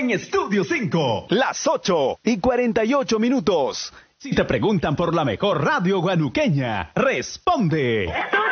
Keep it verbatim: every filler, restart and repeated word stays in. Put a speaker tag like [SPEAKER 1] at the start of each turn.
[SPEAKER 1] en Estudio cinco. Las ocho y cuarenta y ocho minutos. Si te preguntan por la mejor radio guanuqueña, responde.